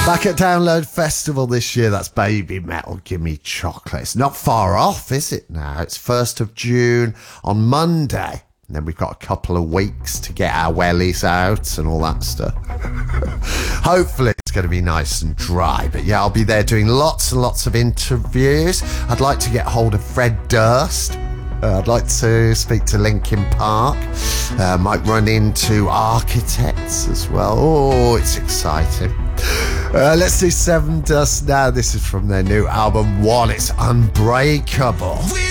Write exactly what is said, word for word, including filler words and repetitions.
Back at Download Festival this year, that's Baby Metal, Gimme Chocolate. It's not far off, is it now? It's first of June on Monday. And then we've got a couple of weeks to get our wellies out and all that stuff. Hopefully it's going to be nice and dry. But yeah, I'll be there doing lots and lots of interviews. I'd like to get hold of Fred Durst. Uh, I'd like to speak to Linkin Park. Uh, might run into Architects as well. Oh, it's exciting. Uh, let's do Seven Dust now. This is from their new album, One. It's Unbreakable.